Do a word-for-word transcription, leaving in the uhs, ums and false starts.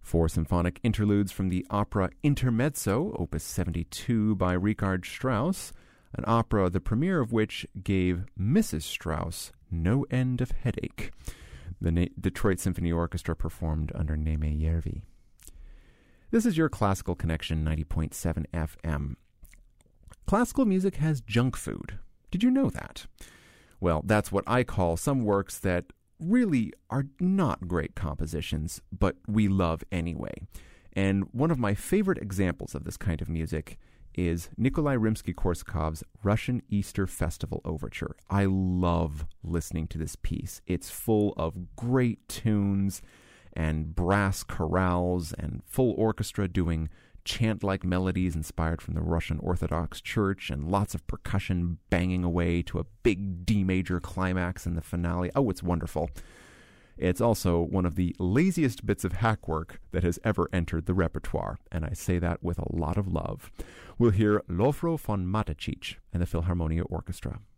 Four symphonic interludes from the opera Intermezzo, Opus seventy-two by Richard Strauss, an opera the premiere of which gave Missus Strauss no end of headache. The Na- Detroit Symphony Orchestra performed under Neme Järvi. This is your Classical Connection ninety point seven F M. Classical music has junk food. Did you know that? Well, that's what I call some works that really are not great compositions, but we love anyway. And one of my favorite examples of this kind of music is Nikolai Rimsky-Korsakov's Russian Easter Festival Overture. I love listening to this piece. It's full of great tunes and brass chorales and full orchestra doing chant-like melodies inspired from the Russian Orthodox Church, and lots of percussion banging away to a big D major climax in the finale. Oh, it's wonderful. It's also one of the laziest bits of hack work that has ever entered the repertoire, and I say that with a lot of love. We'll hear Lofro von Matačić and the Philharmonia Orchestra.